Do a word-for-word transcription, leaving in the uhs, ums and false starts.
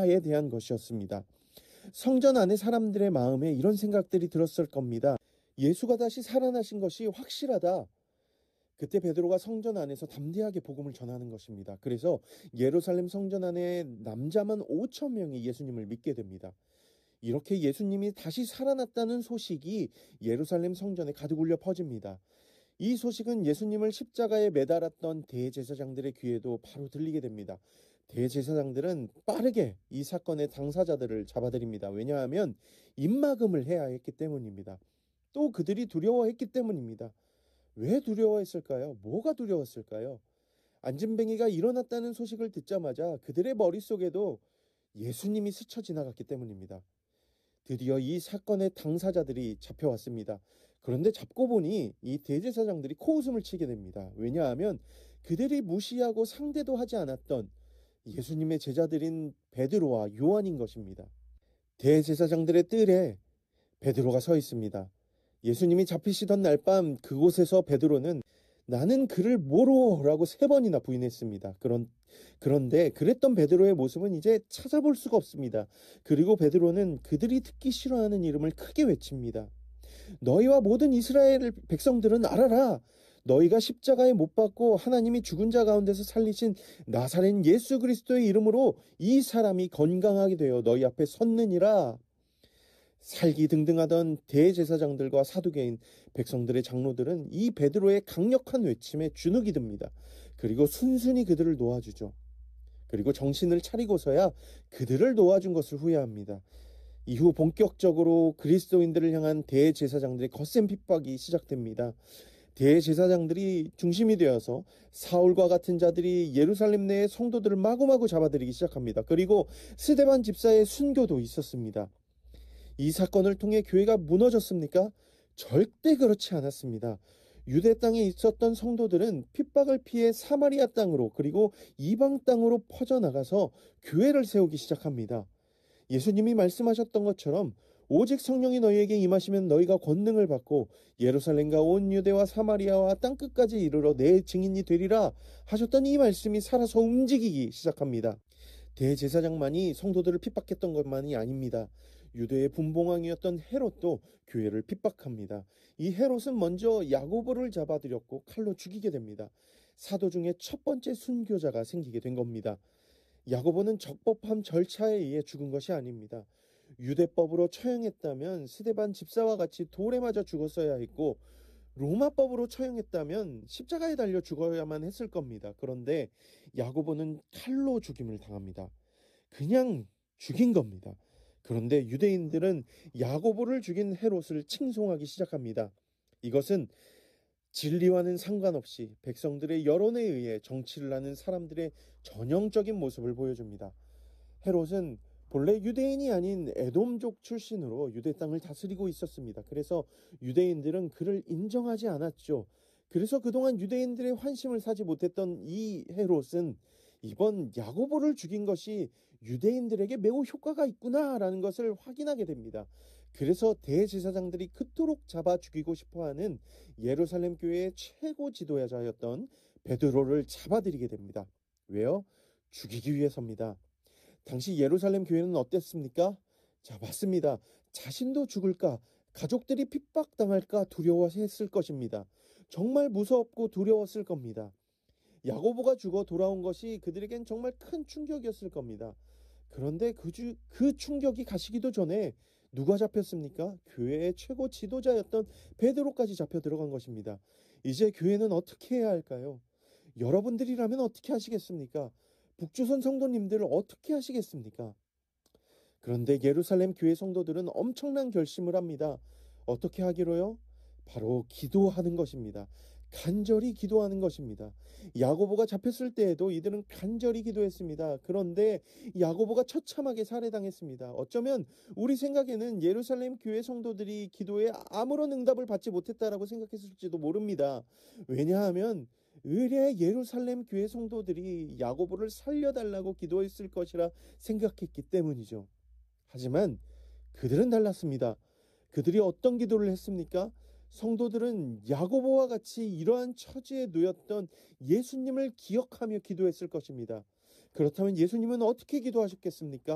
부활에 대한 것이었습니다. 성전 안의 사람들의 마음에 이런 생각들이 들었을 겁니다. 예수가 다시 살아나신 것이 확실하다. 그때 베드로가 성전 안에서 담대하게 복음을 전하는 것입니다. 그래서 예루살렘 성전 안에 남자만 오천 명이 예수님을 믿게 됩니다. 이렇게 예수님이 다시 살아났다는 소식이 예루살렘 성전에 가득 울려 퍼집니다. 이 소식은 예수님을 십자가에 매달았던 대제사장들의 귀에도 바로 들리게 됩니다. 대제사장들은 빠르게 이 사건의 당사자들을 잡아들입니다. 왜냐하면 입막음을 해야 했기 때문입니다. 또 그들이 두려워했기 때문입니다. 왜 두려워했을까요? 뭐가 두려웠을까요? 안진뱅이가 일어났다는 소식을 듣자마자 그들의 머릿속에도 예수님이 스쳐 지나갔기 때문입니다. 드디어 이 사건의 당사자들이 잡혀왔습니다. 그런데 잡고 보니 이 대제사장들이 코웃음을 치게 됩니다. 왜냐하면 그들이 무시하고 상대도 하지 않았던 예수님의 제자들인 베드로와 요한인 것입니다. 대제사장들의 뜰에 베드로가 서 있습니다. 예수님이 잡히시던 날 밤 그곳에서 베드로는 나는 그를 모르라고 세 번이나 부인했습니다. 그런, 그런데 그랬던 베드로의 모습은 이제 찾아볼 수가 없습니다. 그리고 베드로는 그들이 듣기 싫어하는 이름을 크게 외칩니다. 너희와 모든 이스라엘 백성들은 알아라. 너희가 십자가에 못 박고 하나님이 죽은 자 가운데서 살리신 나사렛 예수 그리스도의 이름으로 이 사람이 건강하게 되어 너희 앞에 섰느니라. 살기 등등하던 대제사장들과 사두개인 백성들의 장로들은 이 베드로의 강력한 외침에 주눅이 듭니다. 그리고 순순히 그들을 놓아주죠. 그리고 정신을 차리고서야 그들을 놓아준 것을 후회합니다. 이후 본격적으로 그리스도인들을 향한 대제사장들의 거센 핍박이 시작됩니다. 대제사장들이 중심이 되어서 사울과 같은 자들이 예루살렘 내의 성도들을 마구마구 잡아들이기 시작합니다. 그리고 스데반 집사의 순교도 있었습니다. 이 사건을 통해 교회가 무너졌습니까? 절대 그렇지 않았습니다. 유대 땅에 있었던 성도들은 핍박을 피해 사마리아 땅으로 그리고 이방 땅으로 퍼져나가서 교회를 세우기 시작합니다. 예수님이 말씀하셨던 것처럼 오직 성령이 너희에게 임하시면 너희가 권능을 받고 예루살렘과 온 유대와 사마리아와 땅끝까지 이르러 내 증인이 되리라 하셨던 이 말씀이 살아서 움직이기 시작합니다. 대제사장만이 성도들을 핍박했던 것만이 아닙니다. 유대의 분봉왕이었던 헤롯도 교회를 핍박합니다. 이 헤롯은 먼저 야고보를 잡아들였고 칼로 죽이게 됩니다. 사도 중에 첫 번째 순교자가 생기게 된 겁니다. 야고보는 적법한 절차에 의해 죽은 것이 아닙니다. 유대법으로 처형했다면 스데반 집사와 같이 돌에 맞아 죽었어야 했고 로마법으로 처형했다면 십자가에 달려 죽어야만 했을 겁니다. 그런데 야고보는 칼로 죽임을 당합니다. 그냥 죽인 겁니다. 그런데 유대인들은 야고보를 죽인 헤롯을 칭송하기 시작합니다. 이것은 진리와는 상관없이 백성들의 여론에 의해 정치를 하는 사람들의 전형적인 모습을 보여줍니다. 헤롯은 본래 유대인이 아닌 에돔족 출신으로 유대 땅을 다스리고 있었습니다. 그래서 유대인들은 그를 인정하지 않았죠. 그래서 그동안 유대인들의 환심을 사지 못했던 이 헤롯은 이번 야고보를 죽인 것이 유대인들에게 매우 효과가 있구나라는 것을 확인하게 됩니다. 그래서 대제사장들이 그토록 잡아 죽이고 싶어하는 예루살렘 교회의 최고 지도자였던 베드로를 잡아들이게 됩니다. 왜요? 죽이기 위해서입니다. 당시 예루살렘 교회는 어땠습니까? 자, 맞습니다. 자신도 죽을까, 가족들이 핍박당할까 두려워했을 것입니다. 정말 무섭고 두려웠을 겁니다. 야고보가 죽어 돌아온 것이 그들에겐 정말 큰 충격이었을 겁니다. 그런데 그, 주, 그 충격이 가시기도 전에 누가 잡혔습니까? 교회의 최고 지도자였던 베드로까지 잡혀 들어간 것입니다. 이제 교회는 어떻게 해야 할까요? 여러분들이라면 어떻게 하시겠습니까? 북조선 성도님들을 어떻게 하시겠습니까? 그런데 예루살렘 교회 성도들은 엄청난 결심을 합니다. 어떻게 하기로요? 바로 기도하는 것입니다. 간절히 기도하는 것입니다. 야고보가 잡혔을 때에도 이들은 간절히 기도했습니다. 그런데 야고보가 처참하게 살해당했습니다. 어쩌면 우리 생각에는 예루살렘 교회 성도들이 기도에 아무런 응답을 받지 못했다라고 생각했을지도 모릅니다. 왜냐하면 의뢰 예루살렘 교회 성도들이 야고보를 살려달라고 기도했을 것이라 생각했기 때문이죠. 하지만 그들은 달랐습니다. 그들이 어떤 기도를 했습니까? 성도들은 야고보와 같이 이러한 처지에 놓였던 예수님을 기억하며 기도했을 것입니다. 그렇다면 예수님은 어떻게 기도하셨겠습니까?